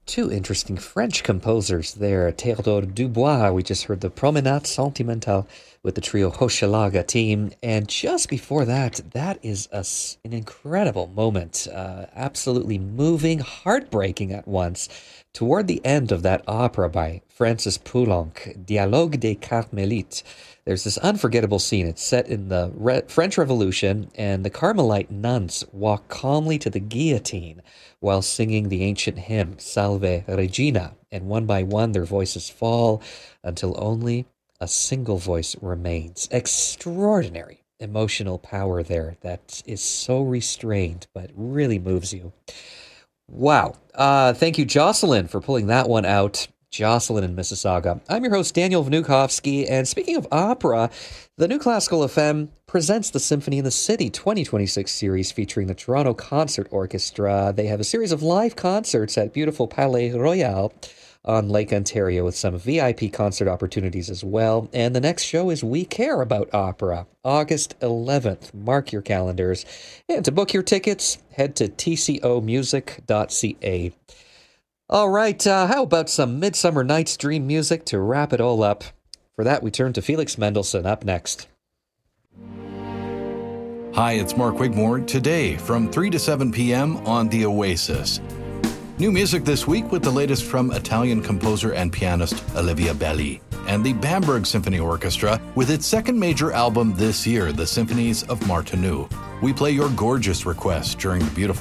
Two interesting French composers there. Théodore Dubois, we just heard the Promenade Sentimentale with the trio Hochelaga team. And just before that, that is an incredible moment. Absolutely moving, heartbreaking at once. Toward the end of that opera by Francis Poulenc, Dialogue des Carmélites, there's this unforgettable scene. It's set in the French Revolution, and the Carmelite nuns walk calmly to the guillotine while singing the ancient hymn, Salve Regina, and one by one their voices fall until only a single voice remains. Extraordinary emotional power there that is so restrained, but really moves you. Wow. Thank you, Jocelyn, for pulling that one out. Jocelyn in Mississauga. I'm your host, Daniel Vnukovsky, and speaking of opera, the New Classical FM presents the Symphony in the City 2026 series featuring the Toronto Concert Orchestra. They have a series of live concerts at beautiful Palais Royal on Lake Ontario with some VIP concert opportunities as well. And the next show is We Care About Opera, August 11th. Mark your calendars. And to book your tickets, head to tcomusic.ca. All right, how about some Midsummer Night's Dream music to wrap it all up? For that, we turn to Felix Mendelssohn up next. Hi, it's Mark Wigmore. Today, from 3 to 7 p.m. on The Oasis. New music this week with the latest from Italian composer and pianist Olivia Belli and the Bamberg Symphony Orchestra with its second major album this year, The Symphonies of Martinu. We play your gorgeous requests during the beautiful